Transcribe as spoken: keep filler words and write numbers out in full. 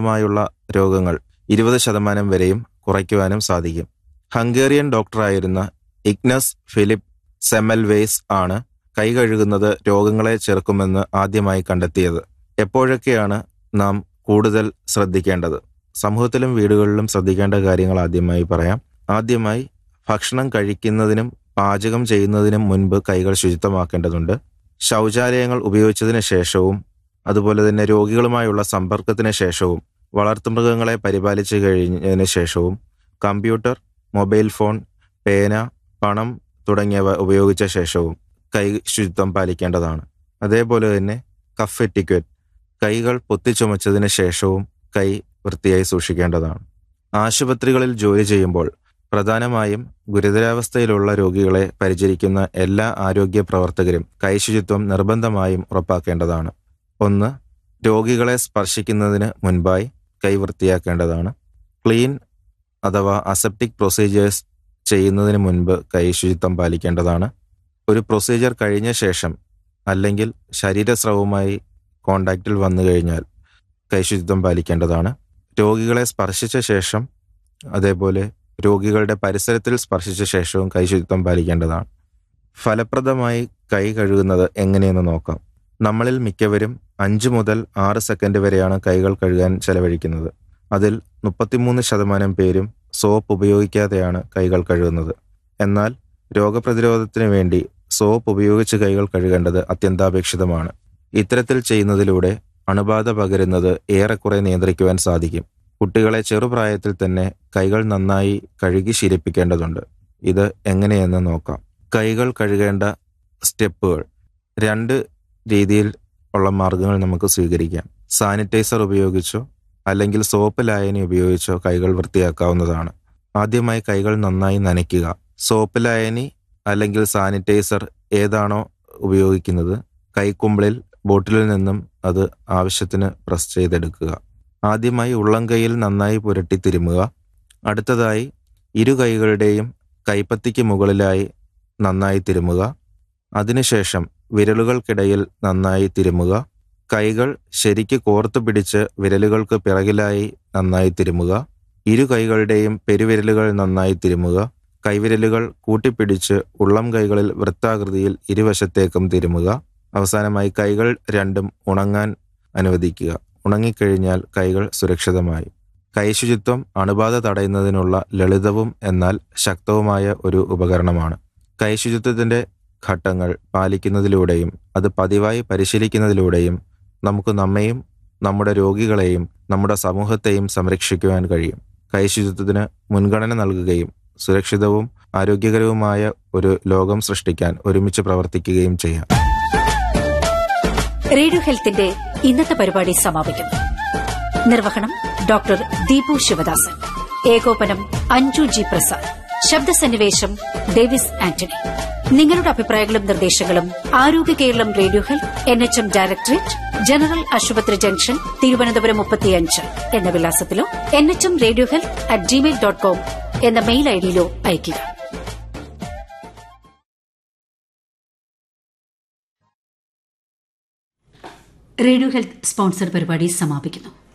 സംബന്ധമായുള്ള രോഗങ്ങൾ ഇരുപത് ശതമാനം വരെയും കുറയ്ക്കുവാനും സാധിക്കും. ഹംഗേറിയൻ ഡോക്ടറായിരുന്ന ഇഗ്നസ് ഫിലിപ്പ് സെമൽവേസ് ആണ് കൈ കഴുകുന്നത് രോഗങ്ങളെ ചെറുക്കുമെന്ന് ആദ്യമായി കണ്ടെത്തിയത്. എപ്പോഴൊക്കെയാണ് നാം കൂടുതൽ ശ്രദ്ധിക്കേണ്ടത്? സമൂഹത്തിലും വീടുകളിലും ശ്രദ്ധിക്കേണ്ട കാര്യങ്ങൾ ആദ്യമായി പറയാം. ആദ്യമായി ഭക്ഷണം കഴിക്കുന്നതിനും പാചകം ചെയ്യുന്നതിനും മുൻപ് കൈകൾ ശുചിത്വമാക്കേണ്ടതുണ്ട്. ശൗചാലയങ്ങൾ ഉപയോഗിച്ചതിന് ശേഷവും അതുപോലെ തന്നെ രോഗികളുമായുള്ള സമ്പർക്കത്തിന് ശേഷവും വളർത്തുമൃഗങ്ങളെ പരിപാലിച്ചു കഴിഞ്ഞതിന് ശേഷവും കമ്പ്യൂട്ടർ, മൊബൈൽ ഫോൺ, പേന, പണം തുടങ്ങിയവ ഉപയോഗിച്ച ശേഷവും കൈ ശുചിത്വം പാലിക്കേണ്ടതാണ്. അതേപോലെ തന്നെ കഫ് എറ്റിക്വറ്റ്, കൈകൾ പൊത്തിച്ചുമച്ചതിന് ശേഷവും കൈ വൃത്തിയായി സൂക്ഷിക്കേണ്ടതാണ്. ആശുപത്രികളിൽ ജോലി ചെയ്യുമ്പോൾ പ്രധാനമായും ഗുരുതരാവസ്ഥയിലുള്ള രോഗികളെ പരിചരിക്കുന്ന എല്ലാ ആരോഗ്യ പ്രവർത്തകരും കൈശുചിത്വം നിർബന്ധമായും ഉറപ്പാക്കേണ്ടതാണ്. ഒന്ന്, രോഗികളെ സ്പർശിക്കുന്നതിന് മുൻപായി കൈ വൃത്തിയാക്കേണ്ടതാണ്. ക്ലീൻ അഥവാ അസെപ്റ്റിക് പ്രൊസീജിയേഴ്സ് ചെയ്യുന്നതിന് മുൻപ് കൈ ശുചിത്വം പാലിക്കേണ്ടതാണ്. ഒരു പ്രൊസീജിയർ കഴിഞ്ഞ ശേഷം അല്ലെങ്കിൽ ശരീരസ്രവവുമായി കോണ്ടാക്റ്റിൽ വന്നു കഴിഞ്ഞാൽ കൈശുചിത്വം പാലിക്കേണ്ടതാണ്. രോഗികളെ സ്പർശിച്ച ശേഷം അതേപോലെ രോഗികളുടെ പരിസരത്തിൽ സ്പർശിച്ച ശേഷവും കൈശുചിത്വം പാലിക്കേണ്ടതാണ്. ഫലപ്രദമായി കൈ കഴുകുന്നത് എങ്ങനെയെന്ന് നോക്കാം. നമ്മളിൽ മിക്കവരും അഞ്ച് മുതൽ ആറ് സെക്കൻഡ് വരെയാണ് കൈകൾ കഴുകാൻ ചെലവഴിക്കുന്നത്. അതിൽ മുപ്പത്തിമൂന്ന് ശതമാനം പേരും സോപ്പ് ഉപയോഗിക്കാതെയാണ് കൈകൾ കഴുകുന്നത്. എന്നാൽ രോഗപ്രതിരോധത്തിന് വേണ്ടി സോപ്പ് ഉപയോഗിച്ച് കൈകൾ കഴുകേണ്ടത് അത്യന്താപേക്ഷിതമാണ്. ഇത്തരത്തിൽ ചെയ്യുന്നതിലൂടെ അണുബാധ പകരുന്നത് ഏറെക്കുറെ നിയന്ത്രിക്കുവാൻ സാധിക്കും. കുട്ടികളെ ചെറുപ്രായത്തിൽ തന്നെ കൈകൾ നന്നായി കഴുകി ശീലിപ്പിക്കേണ്ടതുണ്ട്. ഇത് എങ്ങനെയെന്ന് നോക്കാം. കൈകൾ കഴുകേണ്ട സ്റ്റെപ്പുകൾ രണ്ട് രീതിയിൽ ഉള്ള മാർഗങ്ങൾ നമുക്ക് സ്വീകരിക്കാം. സാനിറ്റൈസർ ഉപയോഗിച്ചോ അല്ലെങ്കിൽ സോപ്പ് ലായനി ഉപയോഗിച്ചോ കൈകൾ വൃത്തിയാക്കാവുന്നതാണ്. ആദ്യമായി കൈകൾ നന്നായി നനയ്ക്കുക. സോപ്പ് ലായനി അല്ലെങ്കിൽ സാനിറ്റൈസർ ഏതാണോ ഉപയോഗിക്കുന്നത് കൈക്കുമ്പിളിൽ ബോട്ടിലിൽ നിന്നും അത് ആവശ്യത്തിന് പ്രസ് ചെയ്തെടുക്കുക. ആദ്യമായി ഉള്ളംകൈയിൽ നന്നായി പുരട്ടി തിരുമുക. അടുത്തതായി ഇരു കൈകളുടെയും കൈപ്പത്തിക്ക് മുകളിലായി നന്നായി തിരുമുക. അതിനുശേഷം വിരലുകൾക്കിടയിൽ നന്നായി തിരുമുക. കൈകൾ ശരിക്ക് കോർത്തു പിടിച്ച് വിരലുകൾക്ക് പിറകിലായി നന്നായി തിരുമുക. ഇരു കൈകളുടെയും പെരുവിരലുകൾ നന്നായി തിരുമുക. കൈവിരലുകൾ കൂട്ടിപ്പിടിച്ച് ഉള്ളം കൈകളിൽ വൃത്താകൃതിയിൽ ഇരുവശത്തേക്കും തിരുമുക. അവസാനമായി കൈകൾ രണ്ടും ഉണങ്ങാൻ അനുവദിക്കുക. ഉണങ്ങിക്കഴിഞ്ഞാൽ കൈകൾ സുരക്ഷിതമായി. കൈശുചിത്വം അണുബാധ തടയുന്നതിനുള്ള ലളിതവും എന്നാൽ ശക്തവുമായ ഒരു ഉപകരണമാണ്. കൈശുചിത്വത്തിന്റെ ഘട്ടങ്ങൾ പാലിക്കുന്നതിലൂടെയും അത് പതിവായി പരിശീലിക്കുന്നതിലൂടെയും നമുക്ക് നമ്മെയും നമ്മുടെ രോഗികളെയും നമ്മുടെ സമൂഹത്തെയും സംരക്ഷിക്കുവാൻ കഴിയും. കൈശുചിത്വത്തിന് മുൻഗണന നൽകുകയും സുരക്ഷിതവും ആരോഗ്യകരവുമായ ഒരു ലോകം സൃഷ്ടിക്കാൻ ഒരുമിച്ച് പ്രവർത്തിക്കുകയും ചെയ്യാം. റേഡിയോ ഹെൽത്തിന്റെ ഇന്നത്തെ പരിപാടി സമാപിക്കുന്നു. നിർവഹണം ഡോക്ടർ ദീപു ശിവദാസൻ. ഏകോപനം അഞ്ജു ജി പ്രസാദ്. ശബ്ദസന്നിവേശം ഡേവിസ് ആന്റണി. നിങ്ങളുടെ അഭിപ്രായങ്ങളും നിർദ്ദേശങ്ങളും ആരോഗ്യ Keralam radio health N H M directorate general ആശുപത്രി ജംഗ്ഷൻ തിരുവനന്തപുരം മുപ്പത്തിയഞ്ച് എന്ന വിലാസത്തിലോ N H M radio health at Gmail dot com എന്ന മെയിൽ ഐഡിയിലോ അയയ്ക്കുക. റേഡിയോ ഹെൽത്ത് സ്പോൺസർ പരിപാടി സമാപിക്കുന്നു.